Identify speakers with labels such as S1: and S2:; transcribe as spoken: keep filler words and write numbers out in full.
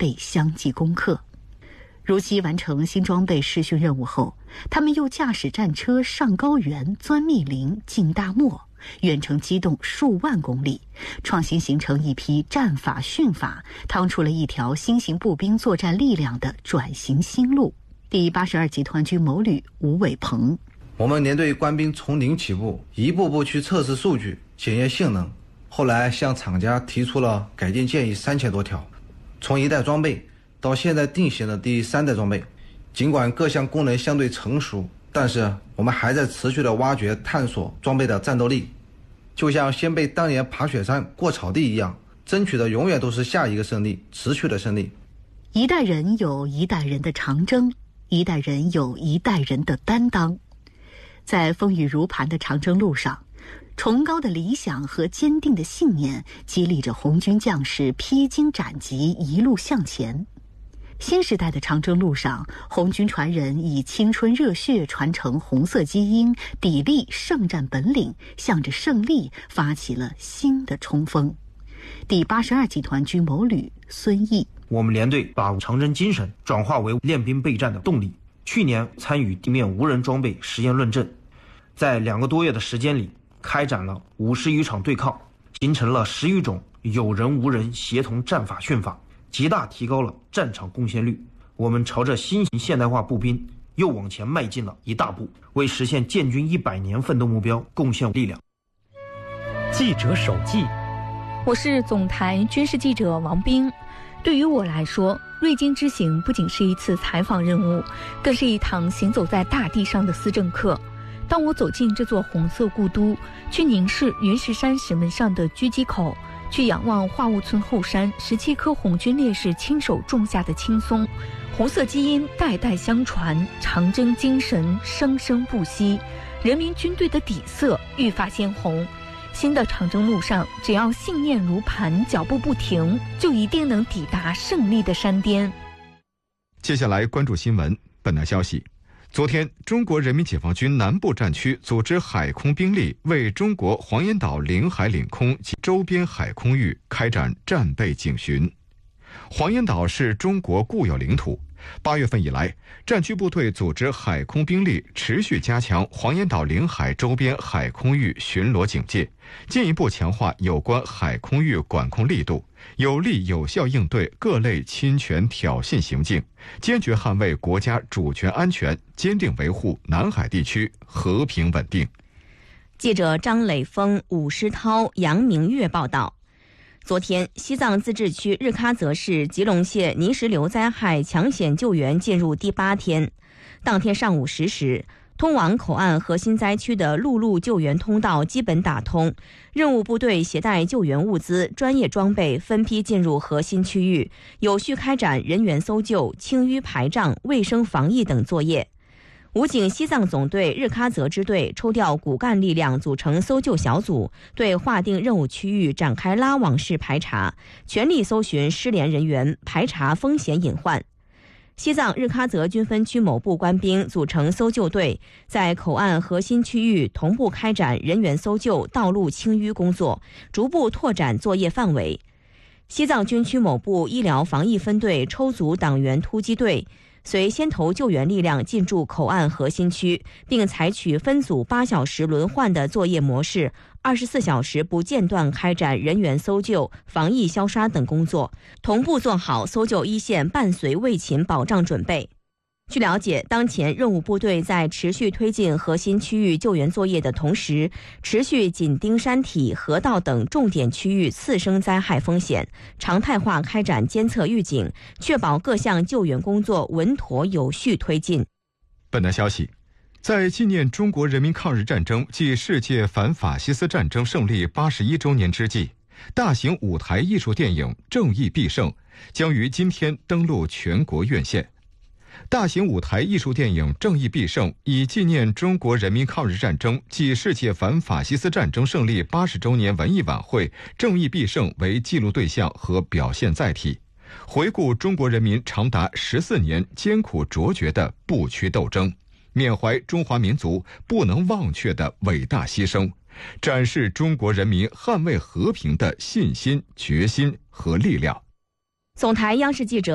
S1: 备相继攻克。如期完成新装备试训任务后，他们又驾驶战车上高原、钻密林、进大漠，远程机动数万公里，创新形成一批战法训法，趟出了一条新型步兵作战力量的转型新路。第八十二集团军某旅吴伟鹏：
S2: 我们连队官兵从零起步，一步步去测试数据、检验性能，后来向厂家提出了改进建议三千多条。从一代装备到现在定型的第三代装备，尽管各项功能相对成熟，但是我们还在持续的挖掘探索装备的战斗力，就像先辈当年爬雪山过草地一样，争取的永远都是下一个胜利，持续的胜利。
S1: 一代人有一代人的长征，一代人有一代人的担当。在风雨如磐的长征路上，崇高的理想和坚定的信念激励着红军将士披荆斩棘，一路向前。新时代的长征路上，红军传人以青春热血传承红色基因，砥砺圣战本领，向着胜利发起了新的冲锋。第八十二集团军某旅孙毅：
S3: 我们连队把长征精神转化为练兵备战的动力。去年参与地面无人装备实验论证，在两个多月的时间里，开展了五十余场对抗，形成了十余种有人无人协同战法训法，极大提高了战场贡献率。我们朝着新型现代化步兵又往前迈进了一大步，为实现建军一百年奋斗目标贡献力量。
S4: 记者手记，
S5: 我是总台军事记者王斌。对于我来说，瑞金之行不仅是一次采访任务，更是一堂行走在大地上的思政课。当我走进这座红色故都，去凝视云石山石门上的狙击口，去仰望化物村后山十七棵红军烈士亲手种下的青松，红色基因代代相传，长征精神生生不息，人民军队的底色愈发鲜红。新的长征路上，只要信念如磐，脚步不停，就一定能抵达胜利的山巅。
S6: 接下来关注新闻。本台消息，昨天，中国人民解放军南部战区组织海空兵力为中国黄岩岛领海领空及周边海空域开展战备警巡。黄岩岛是中国固有领土。八月份以来，战区部队组织海空兵力持续加强黄岩岛领海周边海空域巡逻警戒，进一步强化有关海空域管控力度，有力有效应对各类侵权挑衅行径，坚决捍卫国家主权安全，坚定维护南海地区和平稳定。
S7: 记者张磊峰、武诗涛、杨明月报道。昨天，西藏自治区日喀则市吉隆县泥石流灾害抢险救援进入第八天。当天上午十时，通往口岸核心灾区的陆路救援通道基本打通，任务部队携带救援物资、专业装备分批进入核心区域，有序开展人员搜救、清淤排障、卫生防疫等作业。武警西藏总队日喀则支队抽调骨干力量组成搜救小组，对划定任务区域展开拉网式排查，全力搜寻失联人员，排查风险隐患。西藏日喀则军分区某部官兵组成搜救队，在口岸核心区域同步开展人员搜救、道路清淤工作，逐步拓展作业范围。西藏军区某部医疗防疫分队抽组党员突击队，随先头救援力量进驻口岸核心区，并采取分组八小时轮换的作业模式，二十四小时不间断开展人员搜救、防疫消杀等工作，同步做好搜救一线伴随卫勤保障准备。据了解，当前任务部队在持续推进核心区域救援作业的同时，持续紧盯山体、河道等重点区域次生灾害风险，常态化开展监测预警，确保各项救援工作稳妥有序推进。
S6: 本台消息，在纪念中国人民抗日战争暨世界反法西斯战争胜利八十一周年之际，大型舞台艺术电影《正义必胜》将于今天登陆全国院线。大型舞台艺术电影《正义必胜》以纪念中国人民抗日战争暨世界反法西斯战争胜利八十周年文艺晚会《正义必胜》为记录对象和表现载体，回顾中国人民长达十四年艰苦卓绝的不屈斗争，缅怀中华民族不能忘却的伟大牺牲，展示中国人民捍卫和平的信心、决心和力量。
S7: 总台央视记者